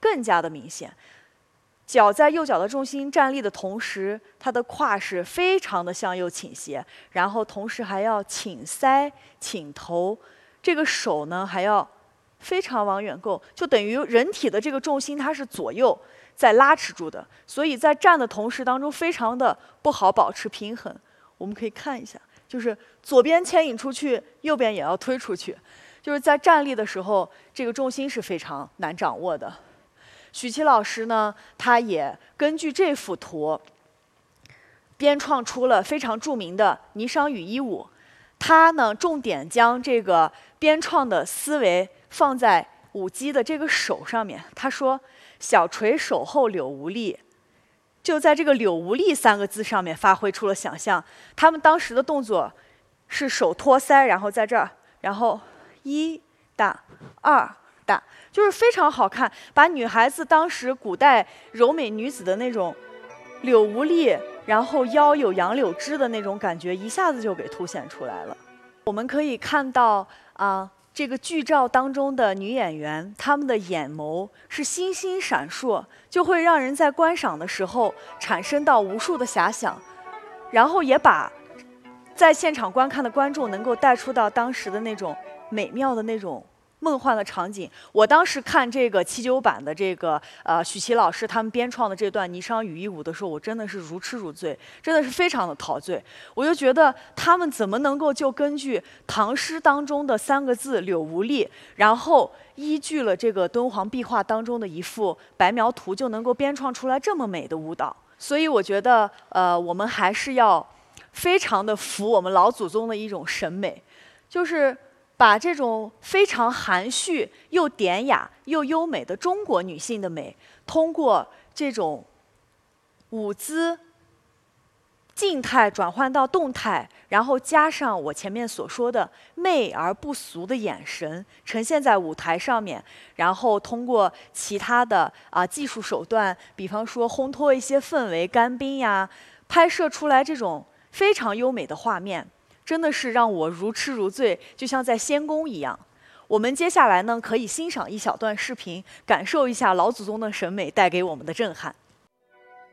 更加的明显。脚在右脚的重心站立的同时，它的胯是非常的向右倾斜，然后同时还要倾腮、倾头，这个手呢还要非常往远够，就等于人体的这个重心它是左右在拉持住的，所以在站的同时当中非常的不好保持平衡。我们可以看一下，就是左边牵引出去，右边也要推出去，就是在站立的时候，这个重心是非常难掌握的。许琪老师呢，他也根据这幅图编创出了非常著名的霓裳羽衣舞。他呢，重点将这个编创的思维放在舞姬的这个手上面。他说：“小垂手后柳无力。”就在这个“柳无力”三个字上面发挥出了想象。他们当时的动作是手托腮，然后在这儿，然后1打2打。就是非常好看，把女孩子当时古代柔美女子的那种柳无力，然后腰有杨柳枝的那种感觉，一下子就给凸显出来了。我们可以看到这个剧照当中的女演员，她们的眼眸是星星闪烁，就会让人在观赏的时候产生到无数的遐想，然后也把在现场观看的观众能够带出到当时的那种美妙的那种梦幻的场景。我当时看这个79版的这个许琪老师他们编创的这段霓裳羽衣舞的时候，我真的是如痴如醉，真的是非常的陶醉。我就觉得他们怎么能够就根据唐诗当中的3个字“柳无力”，然后依据了这个敦煌壁画当中的一幅白描图，就能够编创出来这么美的舞蹈。所以我觉得我们还是要非常的服我们老祖宗的一种审美，就是把这种非常含蓄又典雅又优美的中国女性的美，通过这种舞姿静态转换到动态，然后加上我前面所说的媚而不俗的眼神，呈现在舞台上面，然后通过其他的技术手段，比方说烘托一些氛围、干冰呀，拍摄出来这种非常优美的画面。真的是让我如痴如醉，就像在仙宫一样。我们接下来呢，可以欣赏一小段视频，感受一下老祖宗的审美带给我们的震撼。